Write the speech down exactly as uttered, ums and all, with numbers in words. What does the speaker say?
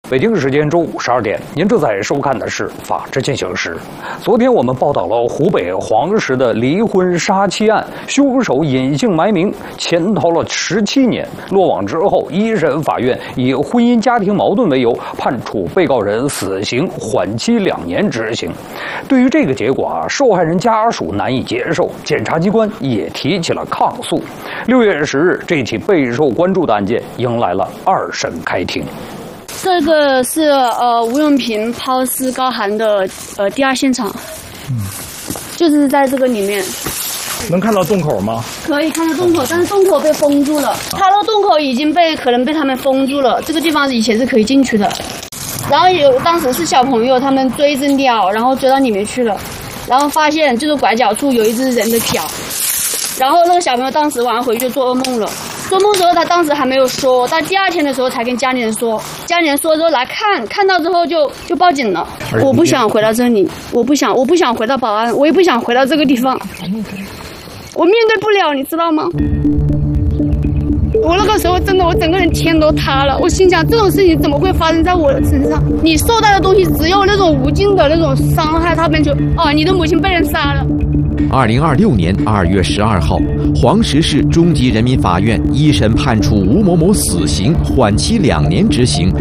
北京时间周五十二点，您正在收看的是《法治进行时》。昨天我们报道了湖北黄石的离婚杀妻案，凶手隐姓埋名，潜逃了十七年。落网之后，一审法院以婚姻家庭矛盾为由，判处被告人死刑，缓期两年执行。对于这个结果啊，受害人家属难以接受，检察机关也提起了抗诉。六月十日，这起备受关注的案件迎来了二审开庭。 这个是呃吴永平抛尸高寒的呃第二现场，嗯，就是在这个里面。 能看到洞口吗？ 可以看到洞口，但是洞口被封住了。他那个洞口已经被可能被他们封住了，这个地方以前是可以进去的。然后有当时是小朋友他们追着鸟，然后追到里面去了，然后发现就是拐角处有一只人的脚，然后那个小朋友当时晚上回去就做噩梦了。做梦之后，他当时还没有说，到第二天的时候才跟家里人说。家里人说之后来看，看到之后就就报警了。我不想回到这里，我不想，我不想回到保安，我也不想回到这个地方，我面对不了，你知道吗？我那个时候真的，我整个人天都塌了。我心想，这种事情怎么会发生在我的身上？你受到的东西只有那种无尽的那种伤害，他们就哦，你的母亲被人杀了。 二零二六年二月十二号，黄石市中级人民法院一审判处吴某某死刑，缓期两年执行。